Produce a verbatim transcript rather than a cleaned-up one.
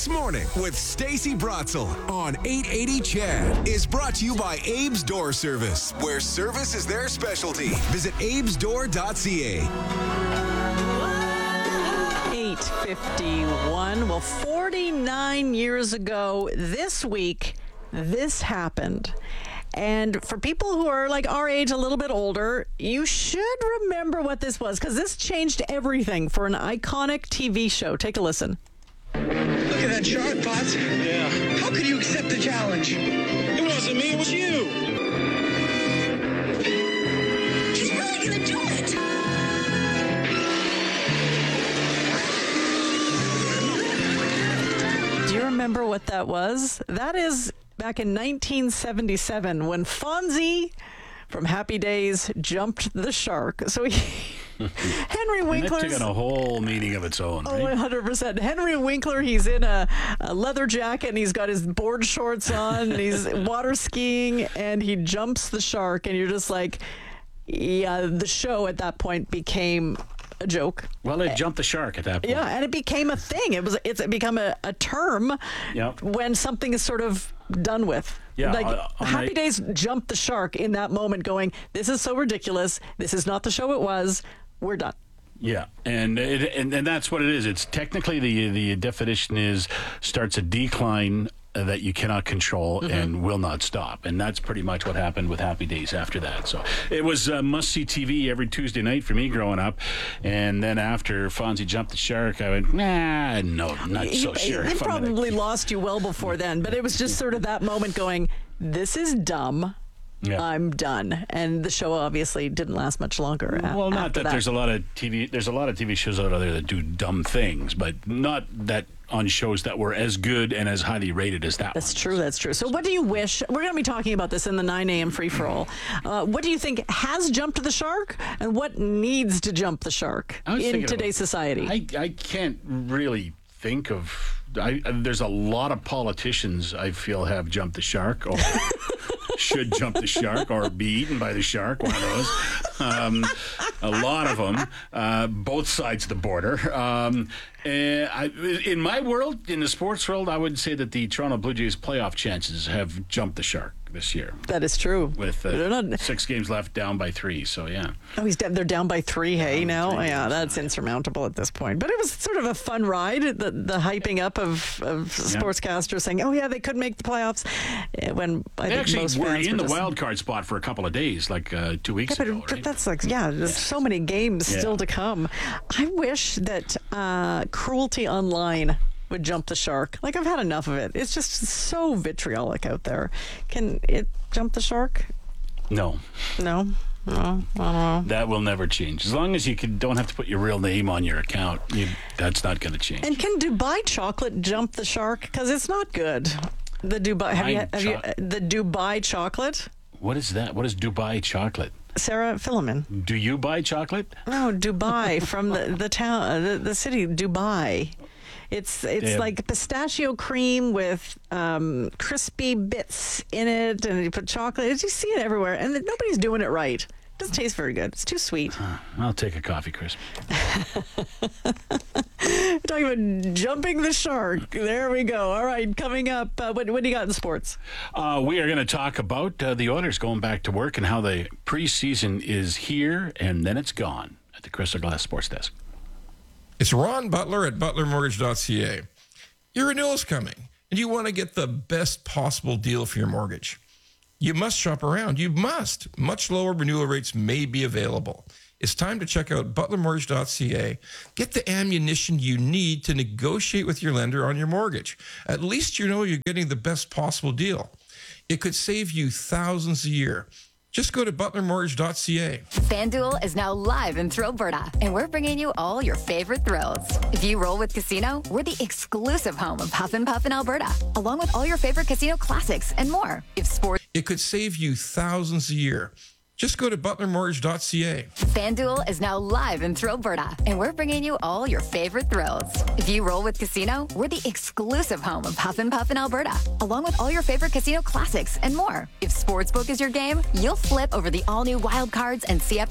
This Morning with Stacey Brotzel on eight eighty C H E D is brought to you by Abe's Door Service, where service is their specialty. Visit abes door dot c a. eight fifty-one. Well, forty-nine years ago this week, this happened. And for people who are like our age, a little bit older, you should remember what this was, because this changed everything for an iconic T V show. Take a listen. Look at that chart, Potts. Yeah. How could you accept the challenge? It wasn't me, it was you. He's really gonna do it. Do you remember what that was? That is back in nineteen seventy-seven when Fonzie from Happy Days jumped the shark. So he, Henry Winkler's... And that took on a whole meaning of its own, Oh, right? one hundred percent. Henry Winkler, he's in a, a leather jacket and he's got his board shorts on and he's water skiing and he jumps the shark and you're just like, yeah, the show at that point became a joke. Well, it jumped the shark at that point. Yeah, and it became a thing. It was it's become a, a term Yep. when something is sort of done with. Yeah, like uh, on Happy my- Days jumped the shark in that moment going, this is so ridiculous. This is not the show it was. We're done. Yeah, and, it, and and that's what it is. It's technically the the definition is starts a decline uh, that you cannot control Mm-hmm. and will not stop, and that's pretty much what happened with Happy Days after that. So it was uh, must see T V every Tuesday night for me growing up, and then after Fonzie jumped the shark, I went, nah, no, not so It- sure. It if I'm gonna probably keep-" lost you well before then, but it was just sort of that moment going, this is dumb. Yeah. I'm done. And the show obviously didn't last much longer. a- Well, not after that, that there's a lot of T V. There's a lot of T V shows out there that do dumb things, but not that on shows that were as good and as highly rated as that. That's one. true. That's true. So, what do you wish? We're going to be talking about this in the nine a.m. free for all. Uh, what do you think has jumped the shark, and what needs to jump the shark I was in thinking today's about- society? I I can't really think of. I, there's a lot of politicians I feel have jumped the shark or should jump the shark or be eaten by the shark. One of those. Um, a lot of them, uh, both sides of the border. Um, and I, in my world, in the sports world, I would say that the Toronto Blue Jays playoff chances have jumped the shark this year. that is true. With uh, They're not- six games left, down by three. So yeah. Oh, he's down, they're down by three, hey, Down by now? three Yeah, games that's insurmountable at this point. But it was sort of a fun ride, the, the hyping up of, of sportscasters saying, oh, yeah, they could make the playoffs, eh, when I They think actually most were fans in were the just- wild card spot for a couple of days, like uh, two weeks Yeah, but, ago. but Right? that's like, yeah, there's so many games Yeah. still to come. I wish that uh, Cruelty Online would jump the shark. Like, I've had enough of it. It's just so vitriolic out there. Can it jump the shark? No, No. No, I don't know. that will never change. As long as you can, don't have to put your real name on your account, you, that's not going to change. And can Dubai chocolate jump the shark? Because it's not good. The Dubai, have, you, Dubai have you, choc- the Dubai chocolate? What is that? What is Dubai chocolate? Sarah Philomen. Do you buy chocolate? No, Dubai from the the town, uh, the, the city Dubai. It's it's Yeah. like pistachio cream with um, crispy bits in it, and you put chocolate. You see it everywhere, and nobody's doing it right. It doesn't taste very good. It's too sweet. I'll take a coffee crisp. We're talking about jumping the shark. There we go. All right, coming up. Uh, what, what do you got in sports? Uh, we are going to talk about uh, the Oilers going back to work and how the preseason is here and then it's gone at the Crystal Glass Sports Desk. It's Ron Butler at butler mortgage dot c a. Your renewal is coming, and you want to get the best possible deal for your mortgage. You must shop around. You must. Much lower renewal rates may be available. It's time to check out butler mortgage dot c a. Get the ammunition you need to negotiate with your lender on your mortgage. At least you know you're getting the best possible deal. It could save you thousands a year. Just go to butler mortgage dot c a. FanDuel is now live in Thrillberta, and we're bringing you all your favorite thrills. If you roll with Casino, we're the exclusive home of Huff and Puff in Alberta, along with all your favorite casino classics and more. If sports It could save you thousands a year. Just go to butler mortgage dot c a. FanDuel is now live in Thrillberta, and we're bringing you all your favorite thrills. If you roll with Casino, we're the exclusive home of Huff and Puff in Alberta, along with all your favorite casino classics and more. If Sportsbook is your game, you'll flip over the all-new Wild Cards and C F